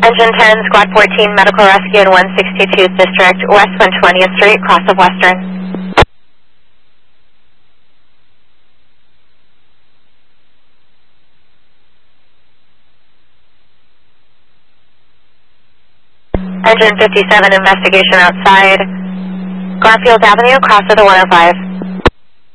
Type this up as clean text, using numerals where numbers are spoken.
Engine 10, Squad 14, Medical Rescue in 162th District, West 120th Street, cross of Western. Engine 57, investigation outside. Garfield Avenue, cross of the 105.